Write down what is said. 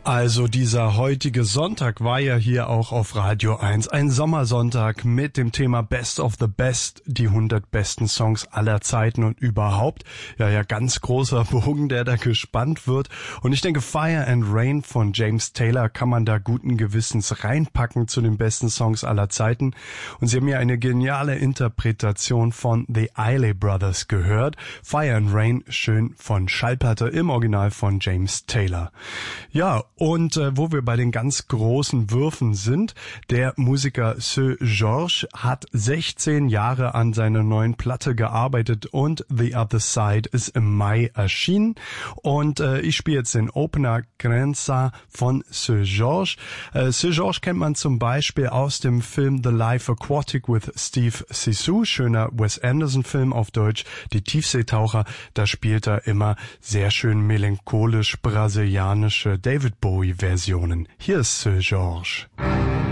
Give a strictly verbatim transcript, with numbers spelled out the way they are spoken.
Also dieser heutige Sonntag war ja hier auch auf Radio eins ein Sommersonntag mit dem Thema Best of the Best, die hundert besten Songs aller Zeiten und überhaupt. Ja, ja, ganz großer Bogen, der da gespannt wird. Und ich denke, Fire and Rain von James Taylor kann man da guten Gewissens reinpacken zu den besten Songs aller Zeiten. Und Sie haben ja eine geniale Interpretation von The Isley Brothers gehört. Fire and Rain, schön von Schallplatte im Original von James Taylor. Ja, und äh, wo wir bei den ganz großen Würfen sind, der Musiker Seu Jorge hat sechzehn Jahre an seiner neuen Platte gearbeitet und The Other Side ist im Mai erschienen. Und äh, ich spiele jetzt den Opener Grenza von Seu Jorge. Äh, Seu Jorge kennt man zum Beispiel aus dem Film The Life Aquatic with Steve Zissou, schöner Wes Anderson-Film auf Deutsch, Die Tiefseetaucher. Da spielt er immer sehr schön melancholisch brasilianische David Bowie-Versionen. Hier ist Seu Jorge.